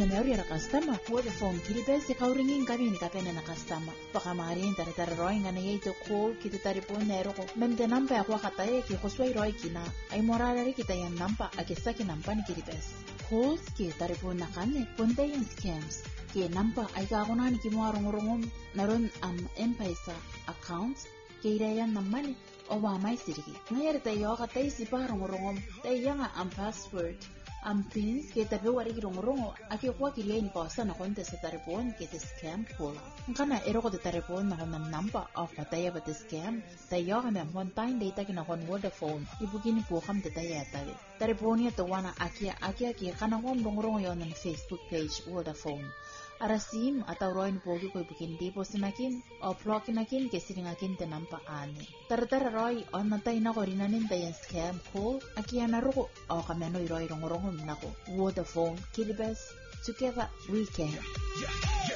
memory ra customer Vodafone kilibes kauringin kabin kapene na customer pakamarin tara roing ana yito call kita taripon nero ko memde namba kwa kataye ki khoswai roi kina ay moralari kita yan namba akisaki namba ni kilibes calls ki taripon na kane pondayan scams ki namba ay kakunan ki muarong naron M-Pesa accounts ki irayan namani oba mai sirigi ngayar tayo katay si parong tayanga password pins ke tabe wari rongo aki kwa kilieni pa sana konte sa taripon ke scam pula kana ero ko taripon na kon number of pataya ba scam tayo kami one time data kina kon Vodafone ibugini po kam detaya tabe taripon ya to wana aki kana kon rongo yon na Facebook page Vodafone arasim atau roin pogi ko bikin deposit nakin o block nakin ke siringakin te nampa ane tar roi on natay na ko rinanin tayan scam call aki anaruko o kameno roi rongo nako Vodafone kilibes together we can